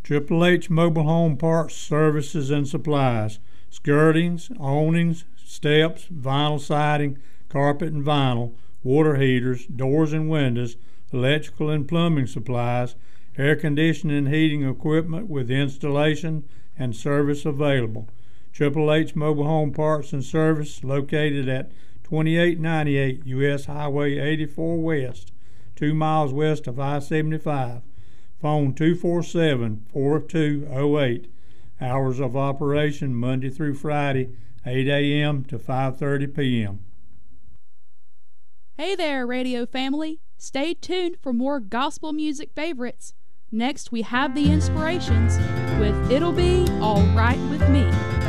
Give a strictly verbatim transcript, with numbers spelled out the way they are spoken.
Triple H Mobile Home Parts, Services, and Supplies. Skirtings, awnings, steps, vinyl siding, carpet and vinyl, water heaters, doors and windows, electrical and plumbing supplies, air conditioning and heating equipment with installation and service available. Triple H Mobile Home Parts and Service, located at twenty-eight ninety-eight U S Highway eighty-four West, two miles west of I seventy-five. Phone two four seven, four two zero eight. Hours of operation Monday through Friday, eight a.m. to five thirty p.m. Hey there, radio family. Stay tuned for more gospel music favorites. Next, we have the Inspirations with It'll Be All Right With Me.